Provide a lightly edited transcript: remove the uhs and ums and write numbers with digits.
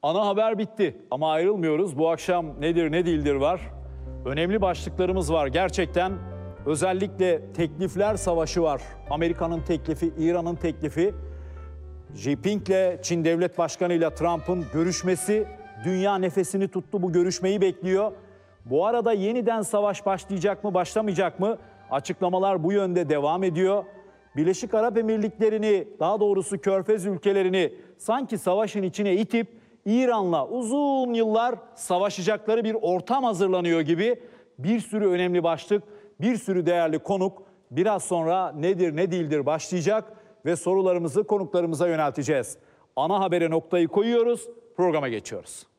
Ana haber bitti ama ayrılmıyoruz. Bu akşam nedir ne değildir var. Önemli başlıklarımız var gerçekten. Özellikle teklifler savaşı var. Amerika'nın teklifi, İran'ın teklifi. Xi Jinping'le Çin Devlet Başkanı ile Trump'ın görüşmesi, dünya nefesini tuttu, bu görüşmeyi bekliyor. Bu arada yeniden savaş başlayacak mı, başlamayacak mı? Açıklamalar bu yönde devam ediyor. Birleşik Arap Emirlikleri'ni, daha doğrusu Körfez ülkelerini sanki savaşın içine itip İran'la uzun yıllar savaşacakları bir ortam hazırlanıyor gibi. Bir sürü önemli başlık, bir sürü değerli konuk biraz sonra nedir ne değildir başlayacak ve sorularımızı konuklarımıza yönelteceğiz. Ana habere noktayı koyuyoruz, programa geçiyoruz.